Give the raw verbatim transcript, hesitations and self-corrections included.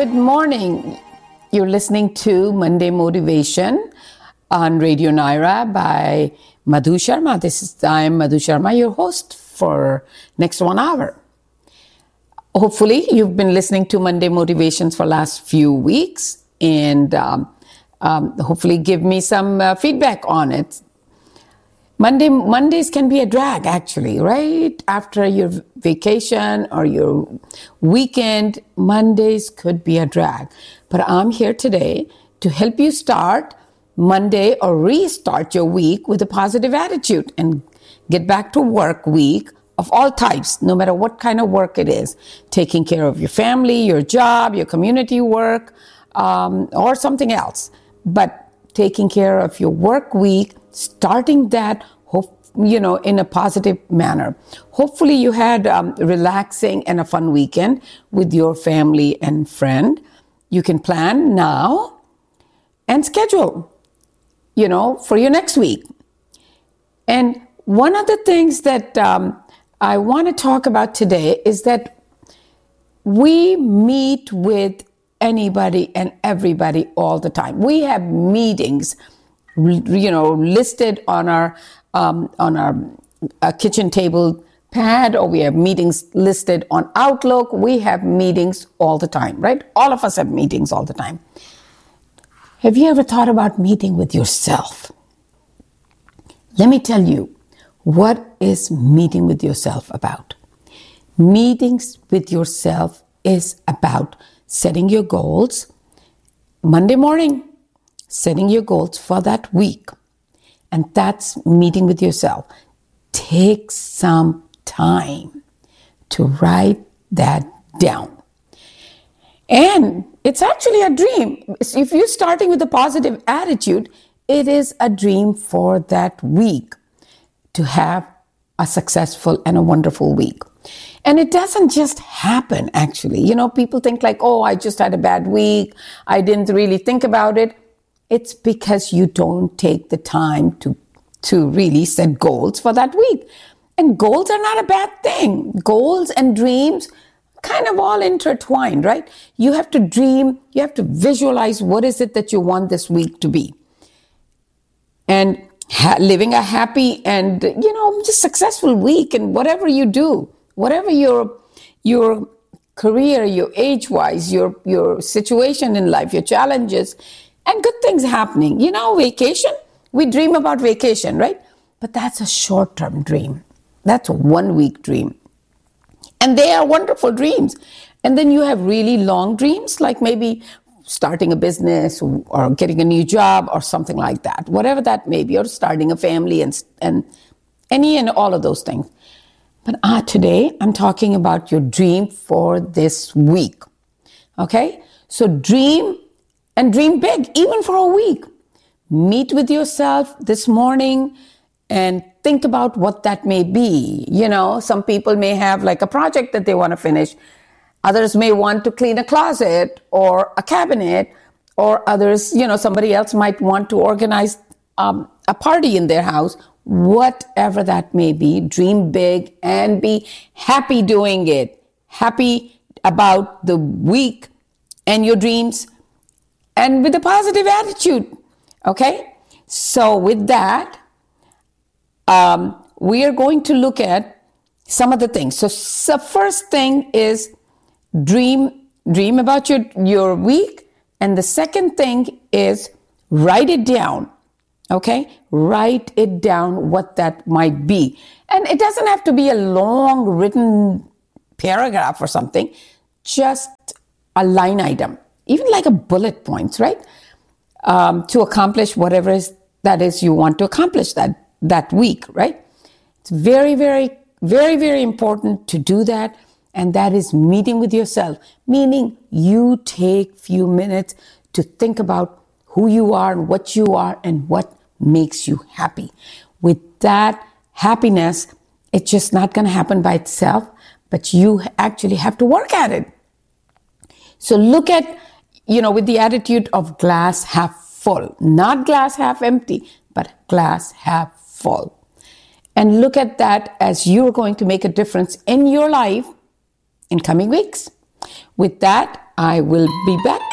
Good morning. You're listening to Monday Motivation on Radio Naira by Madhu Sharma. This is I'm Madhu Sharma, your host for next one hour. Hopefully, you've been listening to Monday Motivations for last few weeks, and um, um, hopefully, give me some uh, feedback on it. Monday Mondays can be a drag, actually, right? After your vacation or your weekend, Mondays could be a drag. But I'm here today to help you start Monday or restart your week with a positive attitude and get back to work week of all types, no matter what kind of work it is. Taking care of your family, your job, your community work, um, or something else. But taking care of your work week, starting that, you know, in a positive manner. Hopefully you had um, relaxing and a fun weekend with your family and friend. You can plan now and schedule, you know, for your next week. And one of the things that um, I want to talk about today is that we meet with anybody and everybody all the time. We have meetings, you know, listed on our um, on our uh, kitchen table pad, or we have meetings listed on Outlook. We have meetings all the time, right? All of us have meetings all the time. Have you ever thought about meeting with yourself? Let me tell you, what is meeting with yourself about? Meetings with yourself is about setting your goals. Monday morning, setting your goals for that week. And that's meeting with yourself. Take some time to write that down. And it's actually a dream. If you're starting with a positive attitude, it is a dream for that week to have a successful and a wonderful week. And it doesn't just happen, actually. You know, people think like, oh, I just had a bad week. I didn't really think about it. It's because you don't take the time to, to really set goals for that week. And goals are not a bad thing. Goals and dreams kind of all intertwined, right? You have to dream, you have to visualize what is it that you want this week to be. And ha- living a happy and, you know, just successful week in whatever you do, whatever your your career, your age-wise, your, your situation in life, your challenges, and good things happening. You know, vacation, we dream about vacation, right? But that's a short-term dream. That's a one-week dream. And they are wonderful dreams. And then you have really long dreams, like maybe starting a business or, or getting a new job or something like that, whatever that may be, or starting a family and, and any and all of those things. But uh, today, I'm talking about your dream for this week. Okay? So dream and dream big, even for a week. Meet with yourself this morning and think about what that may be. You know, some people may have like a project that they want to finish. Others may want to clean a closet or a cabinet, or others, you know, somebody else might want to organize um, a party in their house. Whatever that may be, dream big and be happy doing it. Happy about the week and your dreams, and with a positive attitude, okay? So with that, um, we are going to look at some of the things. So the first thing is dream, dream about your, your week. And the second thing is write it down, okay? Write it down what that might be. And it doesn't have to be a long written paragraph or something, just a line item. Even like a bullet points, right? Um, to accomplish whatever is that is you want to accomplish that, that week, right? It's very, very, very, very important to do that. And that is meeting with yourself, meaning you take few minutes to think about who you are and what you are and what makes you happy. With that happiness, it's just not going to happen by itself, but you actually have to work at it. So look at, you know, with the attitude of glass half full, not glass half empty, but glass half full. And look at that as you're going to make a difference in your life in coming weeks. With that, I will be back